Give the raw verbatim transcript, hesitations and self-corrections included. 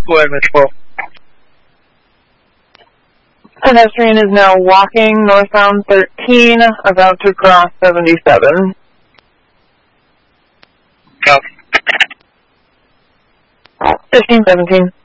Go ahead, Miss twelve. Pedestrian is now walking northbound thirteen, about to cross seventy-seven. Copy. fifteen seventeen.